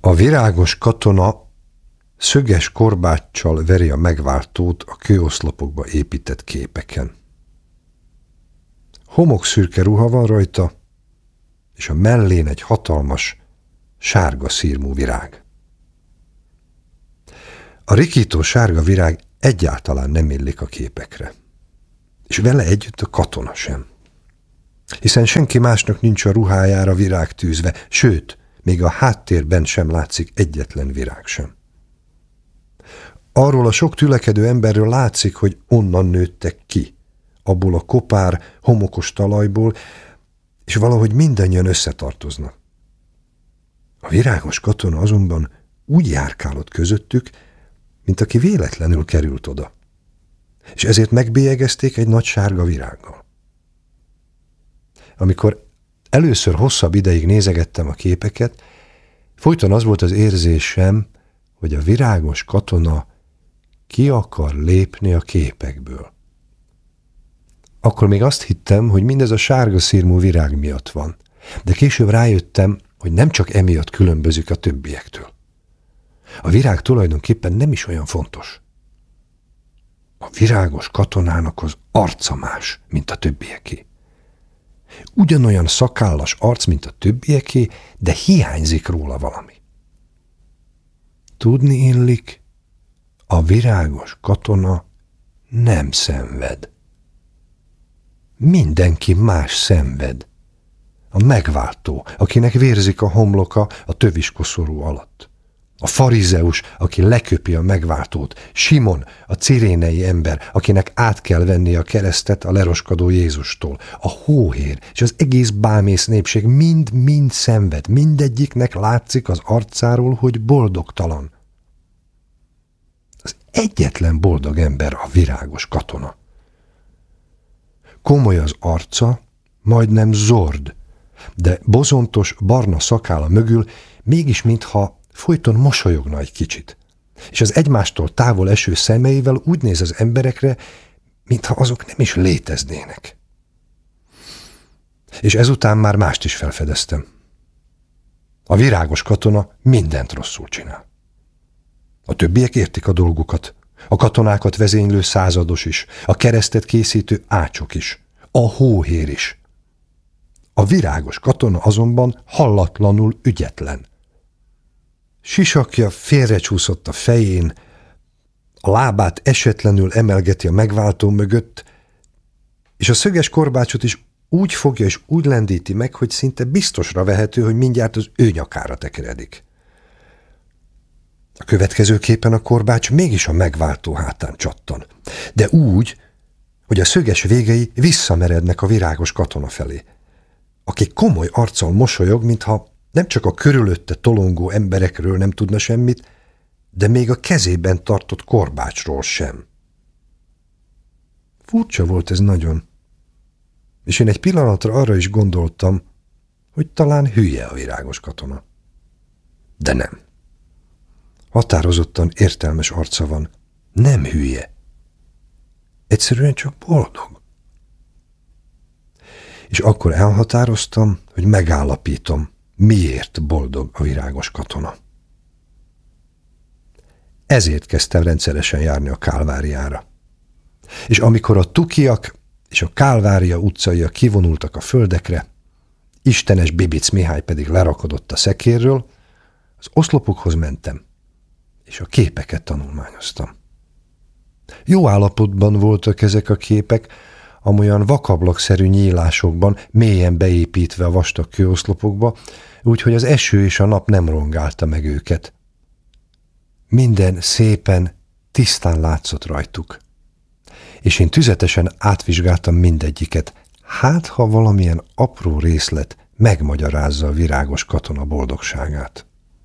A virágos katona szöges korbáccsal veri a megváltót a kőoszlopokba épített képeken. Homokszürke ruha van rajta, és a mellén egy hatalmas, sárga szirmú virág. A rikító sárga virág egyáltalán nem illik a képekre, és vele együtt a katona sem. Hiszen senki másnak nincs a ruhájára virág tűzve, sőt, még a háttérben sem látszik egyetlen virág sem. Arról a sok tülekedő emberről látszik, hogy onnan nőttek ki, abból a kopár, homokos talajból, és valahogy mindannyian összetartoznak. A virágos katona azonban úgy járkálott közöttük, mint aki véletlenül került oda, és ezért megbélyegezték egy nagy sárga virággal. Amikor először hosszabb ideig nézegettem a képeket, folyton az volt az érzésem, hogy a virágos katona ki akar lépni a képekből. Akkor még azt hittem, hogy mindez a sárga szirmú virág miatt van, de később rájöttem, hogy nem csak emiatt különbözik a többiektől. A virág tulajdonképpen nem is olyan fontos. A virágos katonának az arca más, mint a többieké. Ugyanolyan szakállas arc, mint a többieké, de hiányzik róla valami. Tudni illik, a virágos katona nem szenved. Mindenki más szenved. A megváltó, akinek vérzik a homloka a töviskoszorú alatt. A farizeus, aki leköpi a megváltót. Simon, a cirénei ember, akinek át kell venni a keresztet a leroskadó Jézustól. A hóhér és az egész bámész népség mind-mind szenved. Mindegyiknek látszik az arcáról, hogy boldogtalan. Az egyetlen boldog ember a virágos katona. Komoly az arca, majdnem zord, de bozontos, barna szakálla mögül mégis mintha folyton mosolyogna egy kicsit, és az egymástól távol eső szemeivel úgy néz az emberekre, mintha azok nem is léteznének. És ezután már mást is felfedeztem. A virágos katona mindent rosszul csinál. A többiek értik a dolgukat, a katonákat vezénylő százados is, a keresztet készítő ácsok is, a hóhér is. A virágos katona azonban hallatlanul ügyetlen. Sisakja félrecsúszott a fején, a lábát esetlenül emelgeti a megváltó mögött, és a szöges korbácsot is úgy fogja és úgy lendíti meg, hogy szinte biztosra vehető, hogy mindjárt az ő nyakára tekeredik. A következő képen a korbács mégis a megváltó hátán csattan, de úgy, hogy a szöges végei visszamerednek a virágos katona felé, aki komoly arccal mosolyog, mintha nem csak a körülötte tolongó emberekről nem tudna semmit, de még a kezében tartott korbácsról sem. Furcsa volt ez nagyon, és én egy pillanatra arra is gondoltam, hogy talán hülye a virágos katona. De nem. Határozottan értelmes arca van. Nem hülye. Egyszerűen csak boldog. És akkor elhatároztam, hogy megállapítom, miért boldog a virágos katona. Ezért kezdtem rendszeresen járni a Kálváriára. És amikor a tukiak és a Kálvária utcaiak kivonultak a földekre, istenes Bibic Mihály pedig lerakodott a szekérről, az oszlopokhoz mentem, és a képeket tanulmányoztam. Jó állapotban voltak ezek a képek, amolyan vakablakszerű nyílásokban, mélyen beépítve a vastag kőoszlopokba, úgyhogy az eső és a nap nem rongálta meg őket. Minden szépen, tisztán látszott rajtuk. És én tüzetesen átvizsgáltam mindegyiket, hát ha valamilyen apró részlet megmagyarázza a virágos katona boldogságát.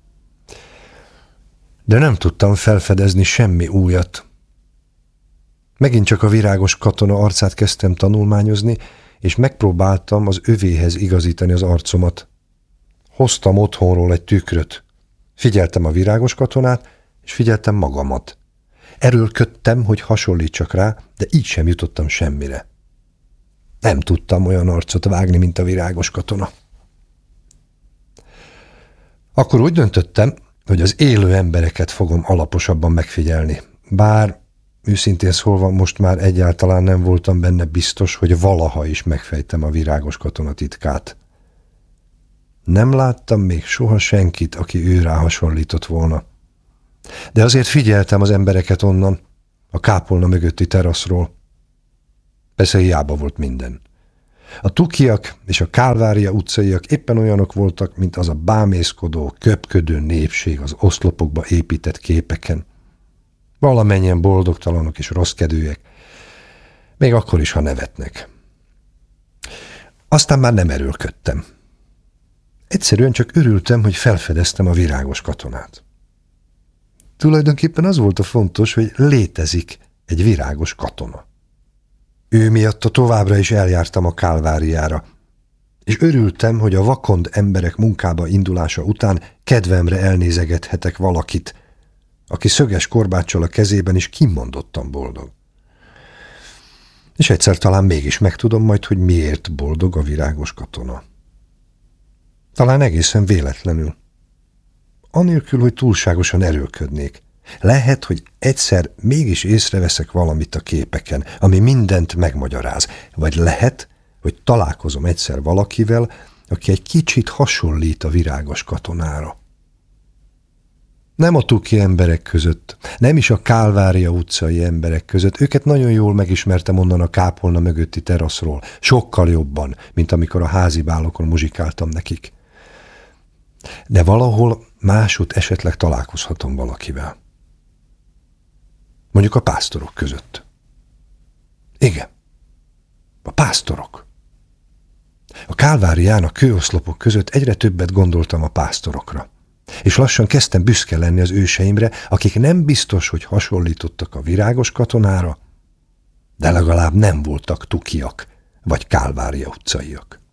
De nem tudtam felfedezni semmi újat. Megint csak a virágos katona arcát kezdtem tanulmányozni, és megpróbáltam az övéhez igazítani az arcomat. Hoztam otthonról egy tükröt. Figyeltem a virágos katonát, és figyeltem magamat. Erőlködtem, hogy hasonlítsak rá, de így sem jutottam semmire. Nem tudtam olyan arcot vágni, mint a virágos katona. Akkor úgy döntöttem, hogy az élő embereket fogom alaposabban megfigyelni. Bár őszintén szólva most már egyáltalán nem voltam benne biztos, hogy valaha is megfejtem a virágos katona titkát. Nem láttam még soha senkit, aki őrá hasonlított volna. De azért figyeltem az embereket onnan, a kápolna mögötti teraszról. Persze hiába volt minden. A tukiak és a Kálvária utcaiak éppen olyanok voltak, mint az a bámészkodó, köpködő népség az oszlopokba épített képeken. Valamennyien boldogtalanok és rosszkedőek, még akkor is, ha nevetnek. Aztán már nem erőlködtem. Egyszerűen csak örültem, hogy felfedeztem a virágos katonát. Tulajdonképpen az volt a fontos, hogy létezik egy virágos katona. Ő miatta továbbra is eljártam a Kálváriára, és örültem, hogy a vakond emberek munkába indulása után kedvemre elnézegethetek valakit, aki szöges korbáccsal a kezében is kimondottan boldog. És egyszer talán mégis megtudom majd, hogy miért boldog a virágos katona. Talán egészen véletlenül. Anélkül, hogy túlságosan erőlködnék. Lehet, hogy egyszer mégis észreveszek valamit a képeken, ami mindent megmagyaráz. Vagy lehet, hogy találkozom egyszer valakivel, aki egy kicsit hasonlít a virágos katonára. Nem a tuki emberek között, nem is a Kálvária utcai emberek között. Őket nagyon jól megismertem onnan a kápolna mögötti teraszról. Sokkal jobban, mint amikor a házibálokon muzsikáltam nekik. De valahol másút esetleg találkozhatom valakivel. Mondjuk a pásztorok között. Igen, a pásztorok. A Kálvárián a kőoszlopok között egyre többet gondoltam a pásztorokra. És lassan kezdtem büszke lenni az őseimre, akik nem biztos, hogy hasonlítottak a virágos katonára, de legalább nem voltak tukiak vagy Kálvária utcaiak.